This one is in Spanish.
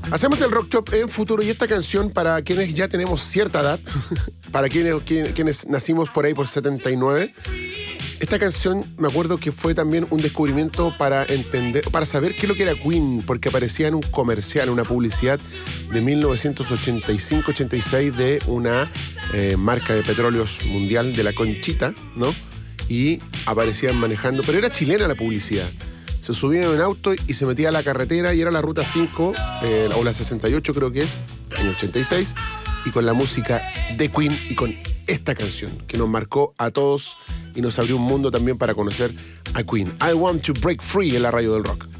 Hacemos el Rock Shop en Futuro y esta canción para quienes ya tenemos cierta edad, para quienes nacimos por ahí por 79. Esta canción me acuerdo que fue también un descubrimiento para entender, para saber qué es lo que era Queen, porque aparecía en un comercial, una publicidad de 1985-86 de una marca de petróleos mundial de la Conchita, ¿no? Y aparecían manejando, pero era chilena la publicidad. Se subían en un auto y se metía a la carretera y era la ruta 5, o la 68 creo que es, año 86, y con la música de Queen y con esta canción que nos marcó a todos y nos abrió un mundo también para conocer a Queen. I Want to Break Free en la radio del rock.